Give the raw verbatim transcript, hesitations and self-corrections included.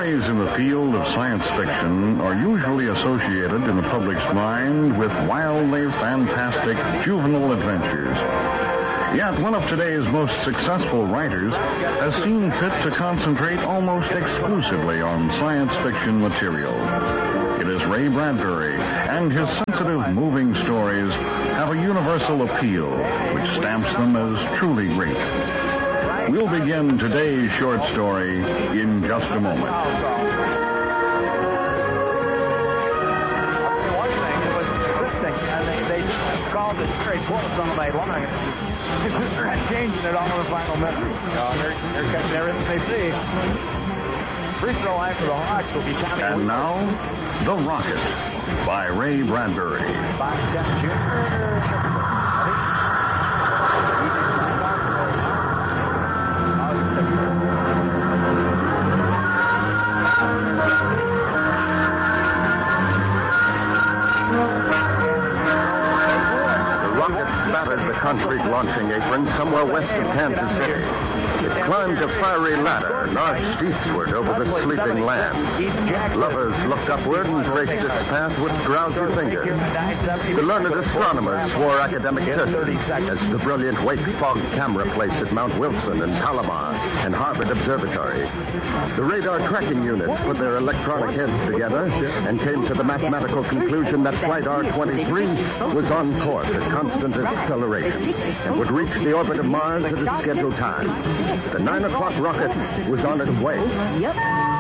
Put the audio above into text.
Stories in the field of science fiction are usually associated in the public's mind with wildly fantastic juvenile adventures. Yet one of today's most successful writers has seen fit to concentrate almost exclusively on science fiction material. It is Ray Bradbury, and his sensitive, moving stories have a universal appeal which stamps them as truly great. We'll begin today's short story in just a moment. One thing that was interesting, I think they called it straight close all night long. They're not changing it all in the final minute. No, they're, they're catching everything they see. Free throw line for the Hawks will be Tommy. And now, The Rocket by Ray Bradbury. Bob Kemp Junior battered the concrete launching apron somewhere west of Kansas City. It climbed a fiery ladder and arched eastward over the sleeping land. Lovers looked upward and traced its path with drowsy fingers. The learned astronomers swore academic certitude as the brilliant Wake fog camera place at Mount Wilson and Palomar and Harvard Observatory. The radar tracking units put their electronic heads together and came to the mathematical conclusion that Flight R twenty-three was on course at constant acceleration and would reach the orbit of Mars at its scheduled time. The nine o'clock rocket was on its way. Yep.